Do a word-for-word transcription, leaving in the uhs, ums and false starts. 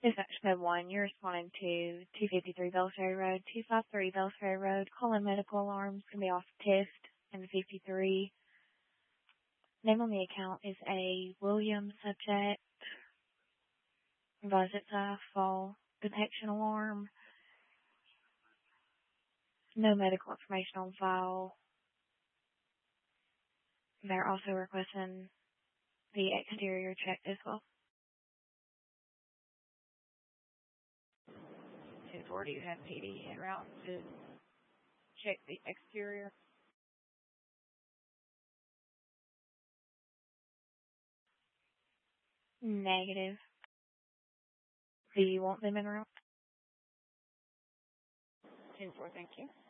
Dispatch Code one, you're responding to two fifty-three Bells Ferry Road, two fifty-three Bells Ferry Road. Call-in medical alarms can be off test and fifty-three. Name on the account is a Williams subject. Advise it's a fall detection alarm. No medical information on file. They're also requesting the exterior checked as well. two forty, you have P D en route to check the exterior. Negative. Do you want them en route? ten four, thank you.